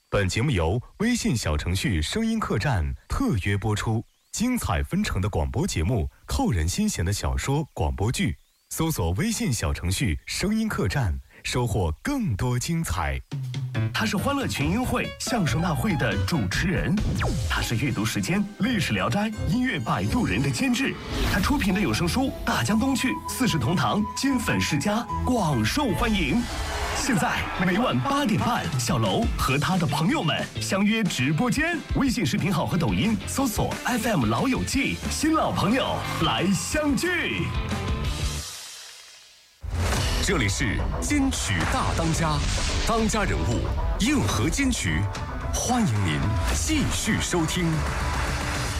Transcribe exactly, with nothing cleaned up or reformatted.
本节目由微信小程序声音客栈特约播出，精彩纷呈的广播节目，扣人心弦的小说、广播剧，搜索微信小程序声音客栈，收获更多精彩。 他是欢乐群英会相声大会的主持人，他是阅读时间历史聊斋音乐摆渡人的监制，他出品的有声书《大江东去》四世同堂金粉世家广受欢迎。现在每晚八点半，小楼和他的朋友们相约直播间，微信视频号和抖音搜索 F M 老友记，新老朋友来相聚。 这里是金曲大当家，当家人物硬核金曲，欢迎您继续收听。